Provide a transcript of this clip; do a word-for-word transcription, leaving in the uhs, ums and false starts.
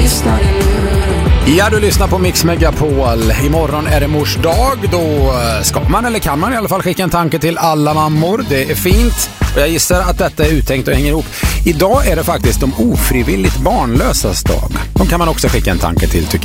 tystnaden nu. Ja, du lyssnar på Mix Megapol. Imorgon är det mors dag. Då ska man, eller kan man i alla fall, skicka en tanke till alla mammor. Det är fint. Och jag gissar att detta är uttänkt och hänger ihop. Idag är det faktiskt de ofrivilligt barnlösas dag. De kan man också skicka en tanke till, tycker